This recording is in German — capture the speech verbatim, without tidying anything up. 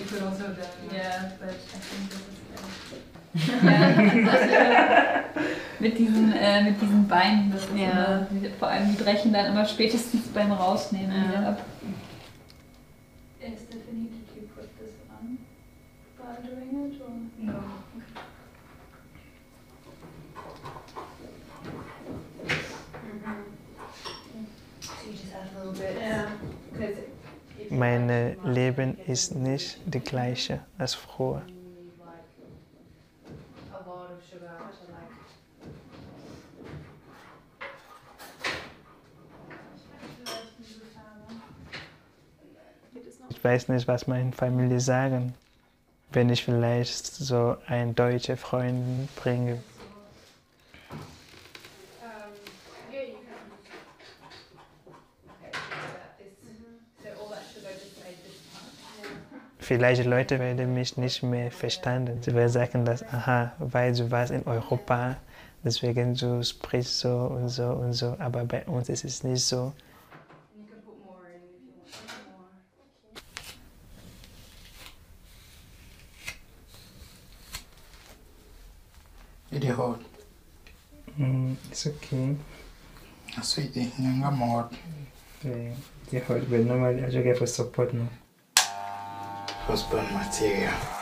could also have done. Yeah, but I think this is good. Ja, mit diesen, äh, mit diesen Beinen, das ist Ja. immer, vor allem die brechen dann immer spätestens beim Rausnehmen Ja. wieder ab. Hey Stephanie, did you put this on while doing it? Or? No. So you just add a little bit. Yeah. Because Mein Leben ist nicht das gleiche als früher. A lot of sugar to like. Ich weiß nicht, was meine Familie sagen, wenn ich vielleicht so einen deutschen Freund bringe. um, yeah, you can. Okay, so that is so all that sugar just made this part. Vielleicht Leute werden mich nicht mehr verstanden. Sie werden sagen, dass, aha, weil du warst in Europa, deswegen du sprichst so und so und so, aber bei uns ist es nicht so. You can put more in if you want some more. It is hot. Mm, it's okay. Sweetie, younger more. Yeah, it's hard, but normally I just get for support now. Husband material.